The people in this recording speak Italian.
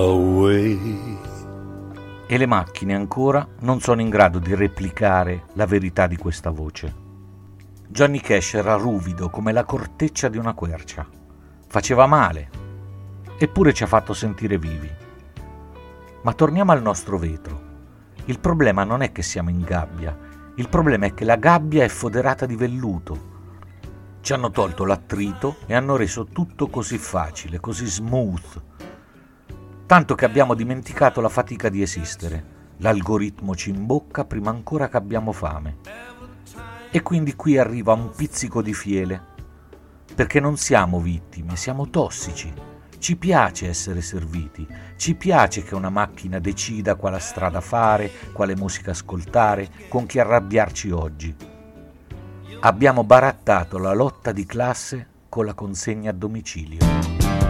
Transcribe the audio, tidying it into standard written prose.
away. E le macchine ancora non sono in grado di replicare la verità di questa voce. Johnny Cash era ruvido come la corteccia di una quercia. Faceva male, eppure ci ha fatto sentire vivi. Ma torniamo al nostro vetro. Il problema non è che siamo in gabbia, il problema è che la gabbia è foderata di velluto. Ci hanno tolto l'attrito e hanno reso tutto così facile, così smooth. Tanto che abbiamo dimenticato la fatica di esistere. L'algoritmo ci imbocca prima ancora che abbiamo fame. E quindi qui arriva un pizzico di fiele. Perché non siamo vittime, siamo tossici. Ci piace essere serviti. Ci piace che una macchina decida quale strada fare, quale musica ascoltare, con chi arrabbiarci oggi. Abbiamo barattato la lotta di classe con la consegna a domicilio.